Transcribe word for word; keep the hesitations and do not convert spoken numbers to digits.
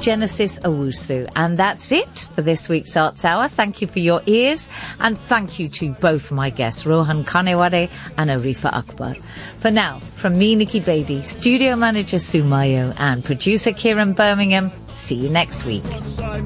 Genesis Owusu. And that's it for this week's Arts Hour. Thank you for your ears, and thank you to both my guests, Rohan Kanewade and Arifa Akbar. For now, from me, Nikki Beatty, studio manager Sue Mayo, and producer Kieran Birmingham, see you next week.